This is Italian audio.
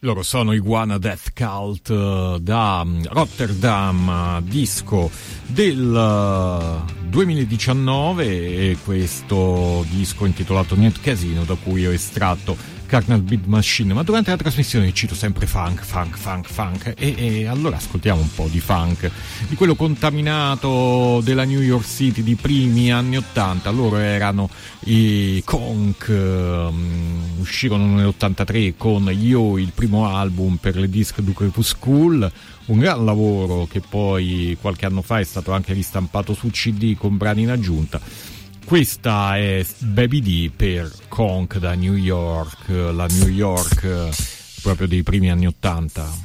Loro sono i Iguana Death Cult da Rotterdam, disco del 2019, e questo disco intitolato Nude Casino, da cui ho estratto Carnal Beat Machine. Ma durante la trasmissione cito sempre funk e allora ascoltiamo un po' di funk, di quello contaminato della New York City di primi anni 80. Loro erano i Conk, uscirono nell'83 con Yo, il primo album per le Disques du Crépuscule, un gran lavoro che poi qualche anno fa è stato anche ristampato su CD con brani in aggiunta. Questa è Baby D per Conk da New York, la New York proprio dei primi anni 80.